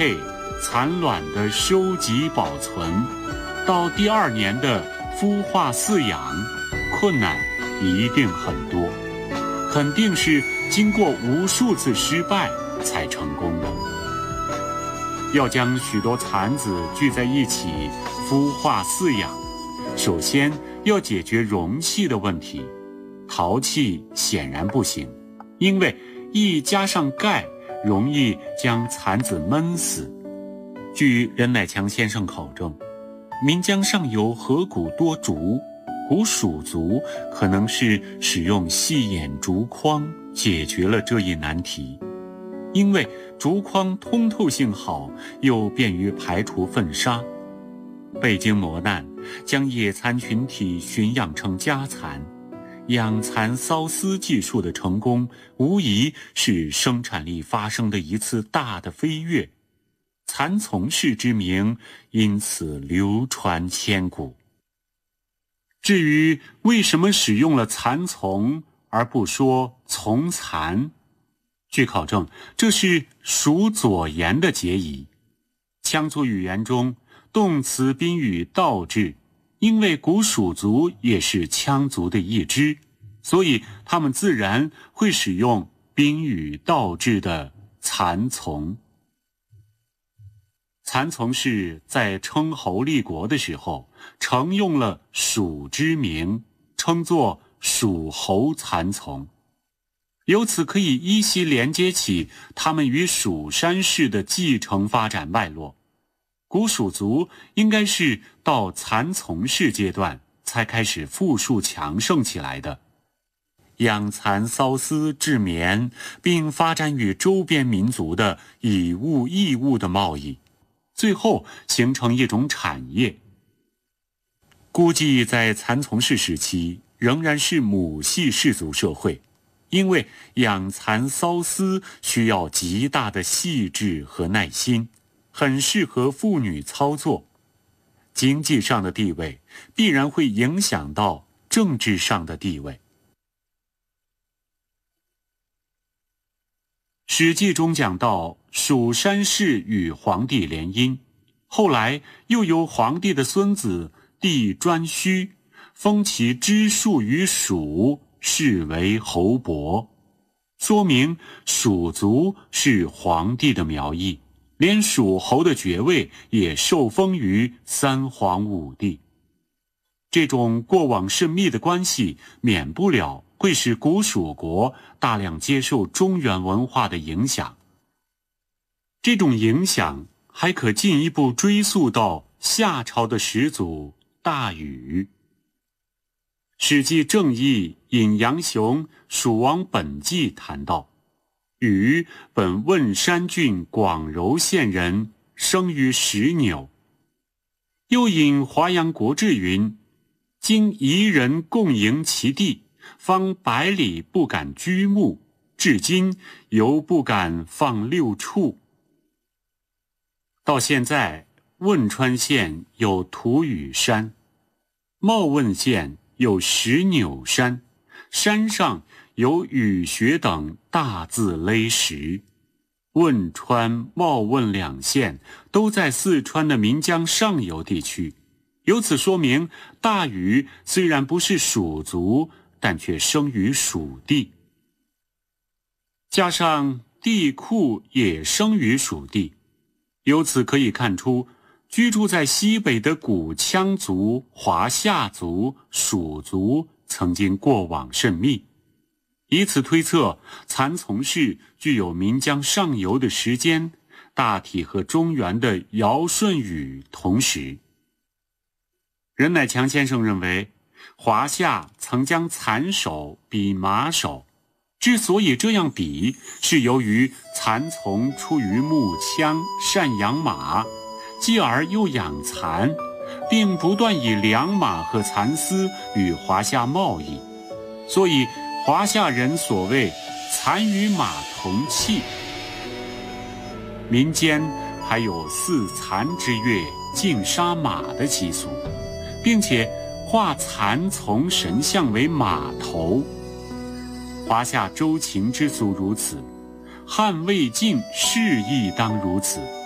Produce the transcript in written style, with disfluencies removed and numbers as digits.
配、产卵的收集保存，到第2年的孵化饲养，困难一定很多，肯定是经过无数次失败才成功的。要将许多蚕子聚在一起孵化饲养，首先要解决容器的问题。陶器显然不行，因为一加上钙，容易将蚕子闷死。据任乃强先生考证，岷江上游河谷多竹，古蜀族可能是使用细眼竹筐解决了这一难题。因为竹筐通透性好，又便于排除粪沙。北京磨难将野蚕群体驯养成家蚕，养蚕缫丝技术的成功，无疑是生产力发生的一次大的飞跃。蚕丛氏之名因此流传千古。至于为什么使用了蚕丛而不说丛蚕，据考证，这是蜀左言的结疑。羌族语言中动词宾语倒置，因为古蜀族也是羌族的一支，所以他们自然会使用宾语倒置的蚕丛。蚕丛氏在称侯立国的时候承用了蜀之名，称作蜀侯蚕丛。由此可以依稀连接起他们与蜀山氏的继承发展脉络。古蜀族应该是到蚕丛氏阶段才开始富庶强盛起来的，养蚕缫丝制棉，并发展与周边民族的以物易物的贸易，最后形成一种产业。估计在蚕丛氏时期仍然是母系氏族社会，因为养蚕缫丝需要极大的细致和耐心，很适合妇女操作。经济上的地位必然会影响到政治上的地位。史记中讲到蜀山氏与黄帝联姻，后来又由黄帝的孙子帝颛顼封其支庶于蜀，是为侯伯，说明蜀族是黄帝的苗裔，连蜀侯的爵位也受封于三皇五帝。这种过往甚密的关系免不了会使古蜀国大量接受中原文化的影响。这种影响还可进一步追溯到夏朝的始祖大禹。史记正义引杨雄《蜀王本纪》谈到，禹本汶山郡广柔县人，生于石纽。又引华阳国志云，今夷人共营其地，方100里不敢居牧，至今犹不敢放6畜。到现在，汶川县有土屿山，茂汶县有石纽山，山上有禹穴等大字勒石。汶川、茂汶2县都在四川的岷江上游地区，由此说明大禹虽然不是蜀族，但却生于蜀地。加上帝喾也生于蜀地，由此可以看出居住在西北的古羌族、华夏族、蜀族曾经过往甚密，以此推测，蚕丛氏具有岷江上游的时间，大体和中原的尧舜禹同时。任乃强先生认为，华夏曾将蚕首比马首，之所以这样比，是由于蚕丛出于木羌，善养马，继而又养蚕，并不断以良马和蚕丝与华夏贸易，所以华夏人所谓蚕与马同气。民间还有祀蚕之月竞杀马的习俗，并且画蚕丛神像为马头。华夏周秦之俗如此，汉魏晋士亦当如此。